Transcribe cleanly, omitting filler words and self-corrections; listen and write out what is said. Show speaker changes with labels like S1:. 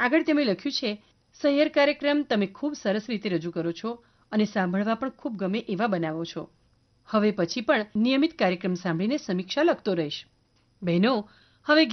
S1: આગળ તેમણે લખ્યું છે, સહિયર કાર્યક્રમ તમે ખૂબ સરસ રીતે રજૂ કરો છો અને સાંભળવા પણ ખૂબ ગમે એવા બનાવો છો. હવે પછી પણ નિયમિત કાર્યક્રમ સાંભળીને સમીક્ષા લખતો રહીશ. બહેનો, હવે